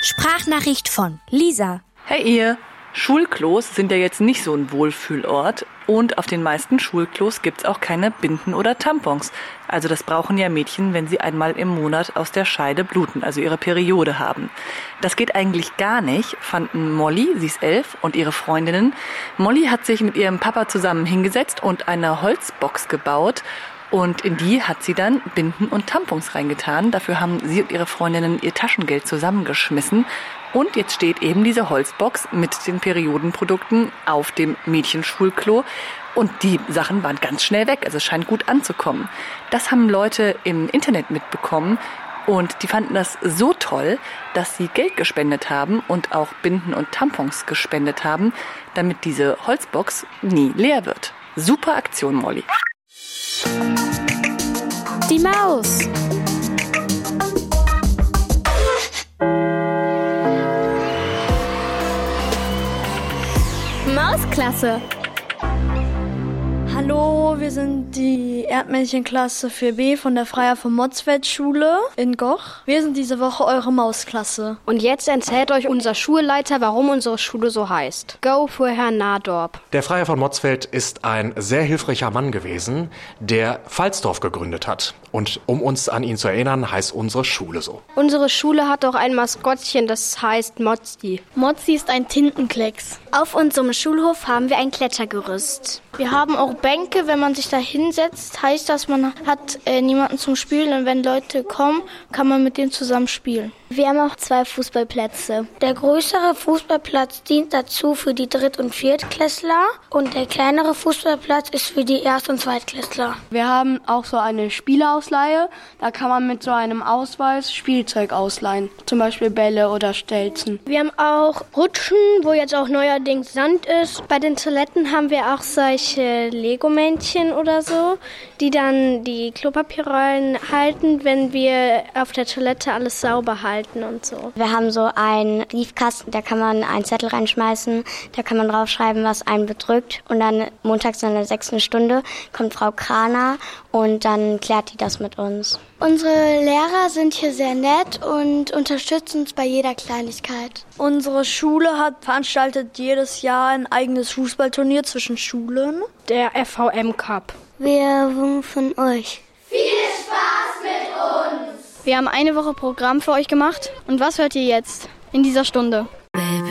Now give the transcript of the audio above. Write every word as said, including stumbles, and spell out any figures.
Sprachnachricht von Lisa. Hey ihr, Schulklos sind ja jetzt nicht so ein Wohlfühlort und auf den meisten Schulklos gibt's auch keine Binden oder Tampons. Also das brauchen ja Mädchen, wenn sie einmal im Monat aus der Scheide bluten, also ihre Periode haben. Das geht eigentlich gar nicht, fanden Molly, sie ist elf, und ihre Freundinnen. Molly hat sich mit ihrem Papa zusammen hingesetzt und eine Holzbox gebaut. Und in die hat sie dann Binden und Tampons reingetan. Dafür haben sie und ihre Freundinnen ihr Taschengeld zusammengeschmissen. Und jetzt steht eben diese Holzbox mit den Periodenprodukten auf dem Mädchenschulklo. Und die Sachen waren ganz schnell weg. Also es scheint gut anzukommen. Das haben Leute im Internet mitbekommen. Und die fanden das so toll, dass sie Geld gespendet haben und auch Binden und Tampons gespendet haben, damit diese Holzbox nie leer wird. Super Aktion, Molly. Die Maus. Mausklasse. Hallo, wir sind die Erdmännchenklasse vier b von der Freier von Motzfeldt-Schule in Goch. Wir sind diese Woche eure Mausklasse. Und jetzt erzählt euch unser Schulleiter, warum unsere Schule so heißt. Go für Herrn Nadorp. Der Freier von Motzfeldt ist ein sehr hilfreicher Mann gewesen, der Pfalzdorf gegründet hat. Und um uns an ihn zu erinnern, heißt unsere Schule so. Unsere Schule hat auch ein Maskottchen, das heißt Mozzi. Mozzi ist ein Tintenklecks. Auf unserem Schulhof haben wir ein Klettergerüst. Wir haben auch Bänke, wenn man sich da hinsetzt, heißt das, man hat äh, niemanden zum Spielen und wenn Leute kommen, kann man mit denen zusammen spielen. Wir haben auch zwei Fußballplätze. Der größere Fußballplatz dient dazu für die Dritt- und Viertklässler und der kleinere Fußballplatz ist für die Erst- und Zweitklässler. Wir haben auch so eine Spielerausleihe. Da kann man mit so einem Ausweis Spielzeug ausleihen, zum Beispiel Bälle oder Stelzen. Wir haben auch Rutschen, wo jetzt auch neuerdings Sand ist. Bei den Toiletten haben wir auch solche Lego-Männchen oder so, die dann die Klopapierrollen halten, wenn wir auf der Toilette alles sauber halten. Und so. Wir haben so einen Briefkasten, da kann man einen Zettel reinschmeißen, da kann man draufschreiben, was einen bedrückt. Und dann montags in der sechsten Stunde kommt Frau Kraner und dann klärt die das mit uns. Unsere Lehrer sind hier sehr nett und unterstützen uns bei jeder Kleinigkeit. Unsere Schule hat veranstaltet jedes Jahr ein eigenes Fußballturnier zwischen Schulen. Der F V M Cup. Wir wünschen euch viel Spaß mit uns! Wir haben eine Woche Programm für euch gemacht. Und was hört ihr jetzt in dieser Stunde?